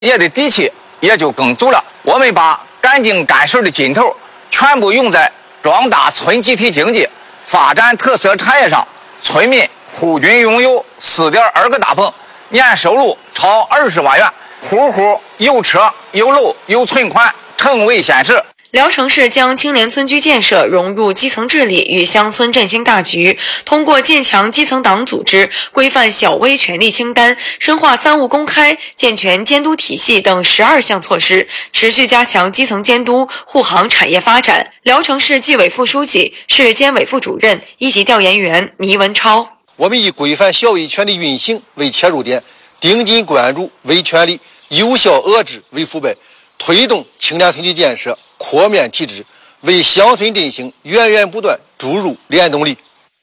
业的底气也就更足了。我们把干净干实的劲头全部用在壮大村集体经济、发展特色产业上。村民户均拥有4.2个大棚，年收入超20万元，户户有车有楼有存款，成为现实。 聊城市将青年村居建设融入基层治理与乡村振兴大局，通过建强基层党组织、规范小微权利清单、深化三务公开、健全监督体系等12项措施，持续加强基层监督，护航产业发展。聊城市纪委副书记、市监委副主任、一级调研员倪文超： 我们以规范小微权利运行为切入点，盯紧关注微权利有效遏制为副本，推动青年村居建设扩面提质，为乡村振兴源源不断注入联动力。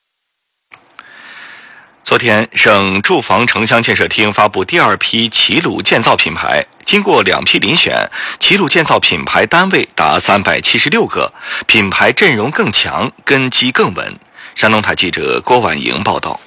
昨天，省住房城乡建设厅发布第2批齐鲁建造品牌，经过2批遴选，齐鲁建造品牌单位达376个，品牌阵容更强，根基更稳。山东台记者郭婉莹报道。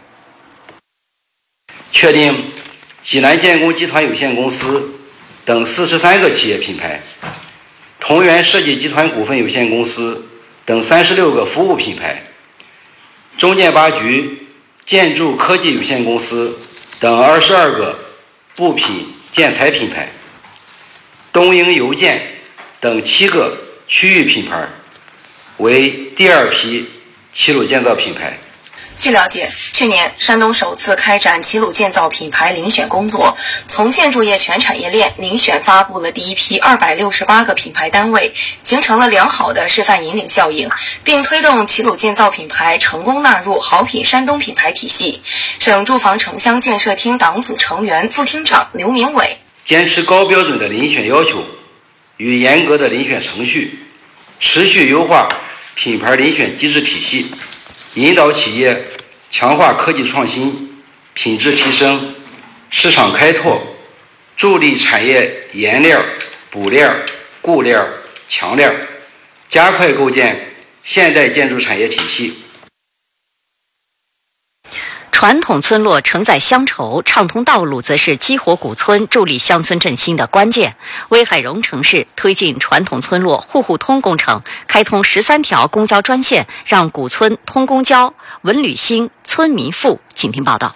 确定济南建工集团有限公司等43个企业品牌，同源设计集团股份有限公司等36个服务品牌，中建八局建筑科技有限公司等22个部品建材品牌，东营邮建等7个区域品牌，为第2批齐鲁建造品牌。 据了解，去年山东首次开展齐鲁建造品牌遴选工作，从建筑业全产业链遴选发布了第1批268个品牌单位，形成了良好的示范引领效应，并推动齐鲁建造品牌成功纳入好品山东品牌体系。省住房城乡建设厅党组成员、副厅长刘明伟： 坚持高标准的遴选要求与严格的遴选程序，持续优化品牌遴选机制体系，引导企业强化科技创新、品质提升、市场开拓，助力产业延链、补链、固链、强链，加快构建现代建筑产业体系。 传统村落承载乡愁，畅通道路则是激活古村、助力乡村振兴的关键。威海荣城市推进传统村落户户通工程，开通13条公交专线，让古村通公交，文旅兴，村民富。请听报道。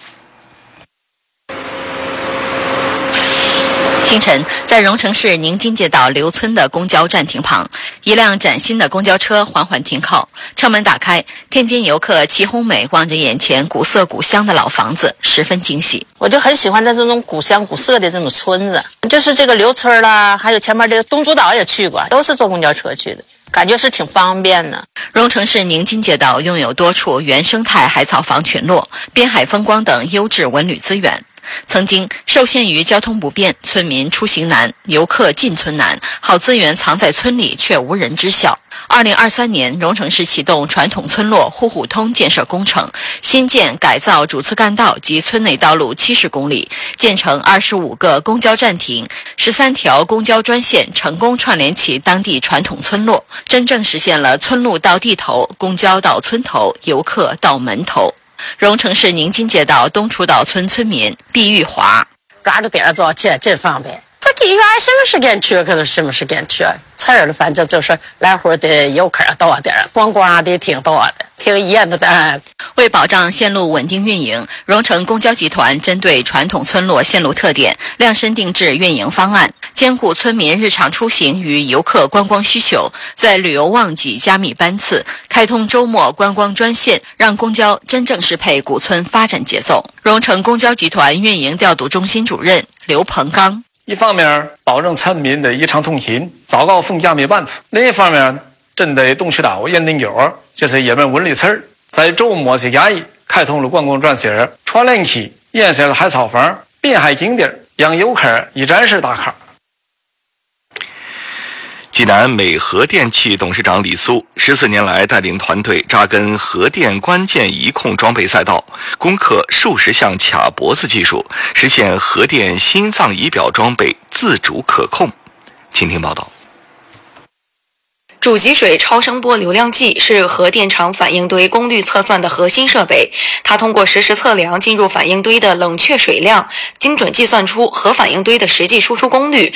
清晨，在荣城市宁津街道刘村的公交站亭旁，一辆崭新的公交车缓缓停靠，车门打开，天津游客齐红美望着眼前古色古香的老房子，十分惊喜。 我就很喜欢在这种古香古色的这种村子，就是这个刘村啦，还有前面这个东竹岛也去过，都是坐公交车去的，感觉是挺方便的。 荣城市宁津街道拥有多处原生态海草房群落、边海风光等优质文旅资源。曾经受限于交通不便，村民出行难，游客进村难，好资源藏在村里却无人知晓。2023年，荣城市启动传统村落户户通建设工程，新建改造主次干道及村内道路70公里，建成25个公交站亭，13条公交专线，成功串联起当地传统村落，真正实现了村路到地头，公交到村头，游客到门头。荣城市宁津街道东楚岛村村民毕玉华： 抓着点早去，真方便。这地缘什么时间去，可是什么时间去？菜儿的反正就是来回的游客多点，观光的挺多的，挺热闹的。 为保障线路稳定运营，荣城公交集团针对传统村落线路特点，量身定制运营方案，兼顾村民日常出行与游客观光需求，在旅游旺季加密班次，开通周末观光专线，让公交真正适配古村发展节奏。荣城公交集团运营调度中心主任刘鹏刚： 一方面保证村民的日常通行，早高峰加密班次；另一方面，针对东区岛、盐定角这些热门文旅村，在周末节假日开通了观光专线，串联起沿线的海草房、滨海景点，让游客一站式打卡。 济南美核电器董事长李苏14年来带领团队扎根核电关键仪控装备赛道，攻克数十项卡脖子技术，实现核电心脏仪表装备自主可控。请听报道。 主集水超声波流量计是核电厂反应堆功率测算的核心设备，它通过实时测量进入反应堆的冷却水量，精准计算出核反应堆的实际输出功率，